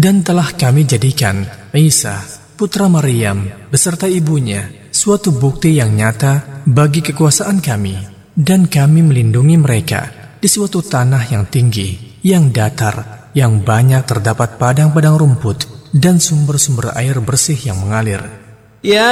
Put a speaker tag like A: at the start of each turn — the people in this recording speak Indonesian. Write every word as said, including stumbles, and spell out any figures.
A: Dan telah kami jadikan Isa, putra Maryam, beserta ibunya, suatu bukti yang nyata bagi kekuasaan kami. Dan kami melindungi mereka di suatu tanah yang tinggi, yang datar, yang banyak terdapat padang-padang rumput, dan sumber-sumber air bersih yang mengalir.
B: Ya